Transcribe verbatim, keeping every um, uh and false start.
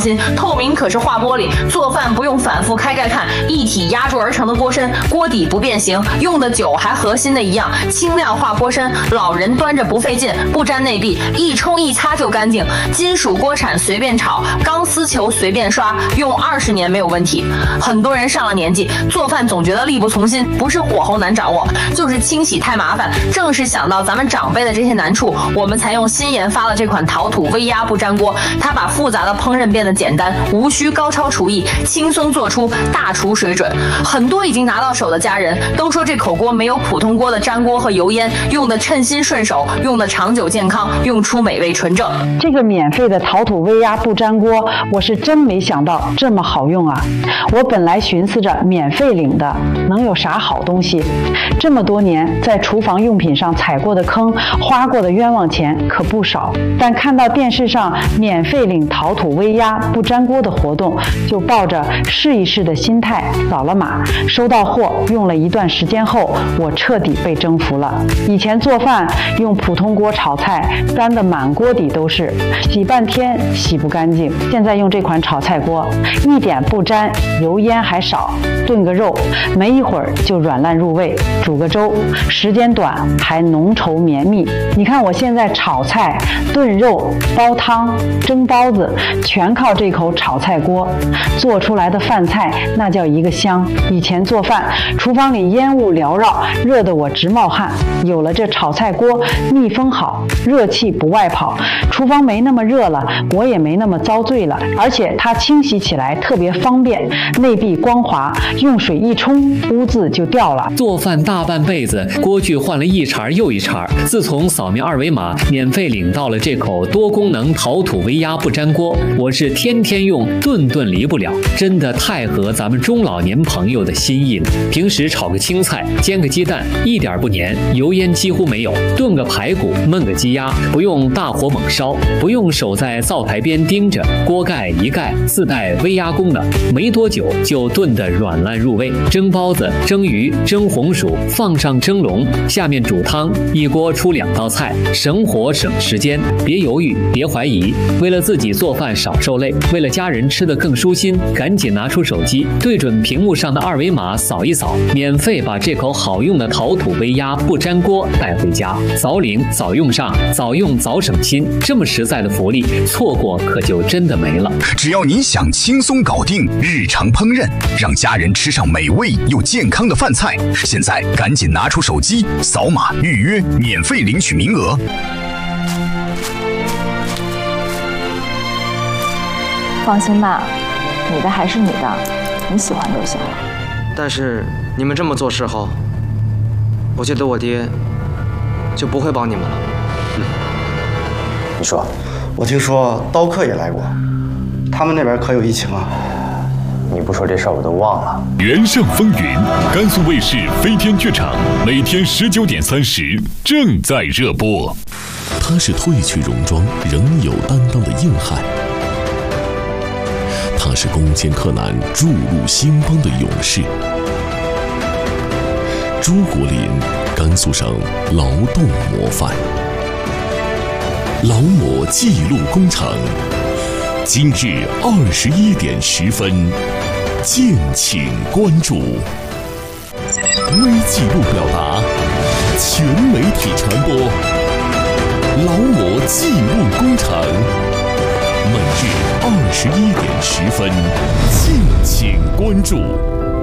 心，透明可视化玻璃，做饭不用反复开盖看，一体压铸而成的锅身，锅底不变形，用的久还和新的一样，轻量化锅身，老人端着不费劲，不沾内壁，一冲一擦就干净。金属锅铲随便炒，钢丝球随便刷，用二十年没有问题。很多人上了年纪，做饭总觉得力不从心，不是火候难掌握，就是清洗太麻烦。正是想到咱们长辈的这些难处，我们才用新研发了这款陶土微压不粘锅。它把复杂的烹饪变得简单，无需高超厨艺，轻松做出大厨水准。很多已经拿到手的家人都说，这口锅没有普通锅的粘锅和油烟，用的称心顺手，用的长久健康，用出美味纯正。 这个免费的陶土微压不粘锅，我是真没想到这么好用啊！我本来寻思着免费领的能有啥好东西，这么多年在厨房用品上踩过的坑，花过的冤枉钱可不少，但看到电视上免费领陶土微压不粘锅的活动，就抱着试一试的心态扫了码。收到货用了一段时间后，我彻底被征服了。以前做饭用普通锅炒菜，粘得满锅底都是，洗半天洗不干净。现在用这款炒菜锅，一点不粘，油烟还少，炖个肉没一会儿就软烂入味，煮个粥时间短还浓稠绵密。你看我现在炒菜、炖肉、煲汤、蒸包子，全靠这口炒菜锅做出来的饭菜，那叫一个香。以前做饭厨房里烟雾缭绕，热得我直冒汗，有了这炒菜锅，密封好，热气不外跑，厨房没那么热了，我也没那么遭罪了。而且它清洗起来特别方便，内壁光滑，用水一冲污渍就掉了。 做饭大半辈子，锅具换了一茬又一茬，自从扫描二维码免费领到了这口多功能陶土微压不粘锅，我是天天用，顿顿离不了，真的太合咱们中老年朋友的心意了。平时炒个青菜，煎个鸡蛋，一点不粘，油烟几乎没有；炖个排骨，焖个鸡鸭，不用大火猛烧，不用守在灶台边盯着，锅盖一盖，自带微压功能，没多久就炖得软烂入味。蒸包子、蒸鱼、蒸红薯，放上蒸笼，下面煮汤，一锅出两道菜，省火省时间。别犹豫，别怀疑，为了自己做饭少受累，为了家人吃得更舒心，赶紧拿出手机，对准屏幕上的二维码扫一扫，免费把这口好用的陶土微压不粘锅带回家。早领早用上，早用早省心，这么实在的福利，错过可就真的没了。 只要你想轻松搞定日常烹饪，让家人吃上美味又健康的饭菜，现在赶紧拿出手机，扫码预约，免费领取名额。 放心吧，你的还是你的，你喜欢就行了。 但是你们这么做事后，我觉得我爹就不会帮你们了。 嗯，你说，我听说刀客也来过，他们那边可有疫情啊？你不说这事儿我都忘了。 原上风云，甘肃卫视飞天剧场，每天十九点三十正在热播。 他是褪去戎装仍有担当的硬汉，他是攻坚克难注入兴邦的勇士。朱国林，甘肃省劳动模范。劳模记录工程，今日二十一点十分，敬请关注。微记录表达，全媒体传播。劳模记录工程，每日二十一点十分，敬请关注。